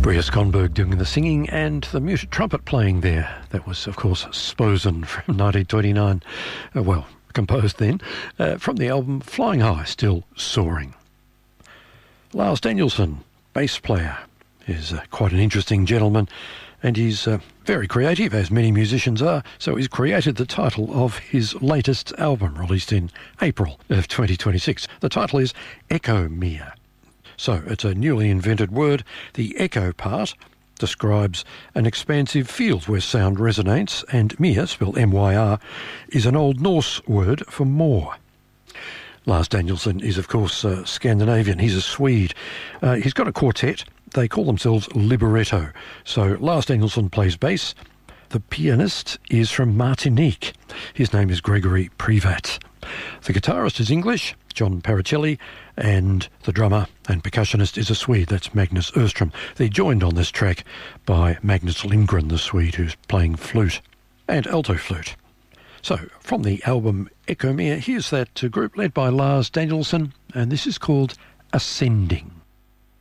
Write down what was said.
Bria Skonberg doing the singing and the muted trumpet playing there. That was, of course, Sposen from 1929. Composed then from the album Flying High, Still Soaring. Lars Danielsson, bass player, is quite an interesting gentleman, and he's very creative, as many musicians are, so he's created the title of his latest album, released in April of 2026. The title is Echomere. So it's a newly invented word. The echo part describes an expansive field where sound resonates, and mir, spelled M-Y-R, is an Old Norse word for moor. Lars Danielsson is, of course, Scandinavian. He's a Swede. He's got a quartet. They call themselves Libretto. So Lars Danielsson plays bass. The pianist is from Martinique. His name is Gregory Privat. The guitarist is English, John Paracelli, and the drummer and percussionist is a Swede, that's Magnus Öström. They're joined on this track by Magnus Lindgren, the Swede, who's playing flute and alto flute. So, from the album Echomere, here's that group led by Lars Danielsson, and this is called Ascending.